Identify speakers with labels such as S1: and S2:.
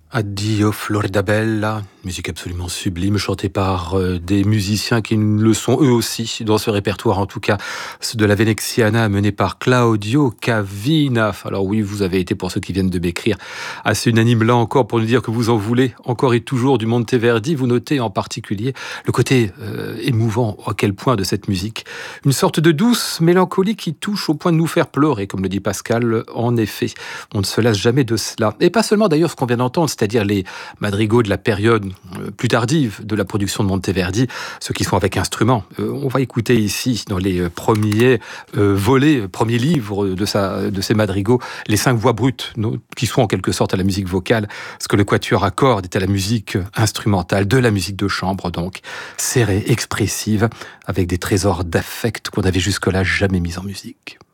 S1: Addio Florida Bella, musique absolument sublime, chantée par des musiciens qui le sont eux aussi dans ce répertoire, en tout cas ceux de la Veneziana, menée par Claudio Cavina. Alors oui, vous avez été, pour ceux qui viennent de m'écrire, assez unanime là encore pour nous dire que vous en voulez encore et toujours du Monteverdi. Vous notez en particulier le côté émouvant, à quel point, de cette musique. Une sorte de douce mélancolie qui touche au point de nous faire pleurer, comme le dit Pascal. En effet, on ne se lasse jamais de cela. Et pas seulement d'ailleurs ce qu'on vient d'entendre, c'est-à-dire les madrigaux de la période plus tardive de la production de Monteverdi, ceux qui sont avec instruments. On va écouter ici, dans les premiers volets, premiers livres de ces madrigaux, les 5 voix brutes, qui sont en quelque sorte à la musique vocale, ce que le quatuor accorde est à la musique instrumentale, de la musique de chambre donc, serrée, expressive, avec des trésors d'affect qu'on n'avait jusque-là jamais mis en musique.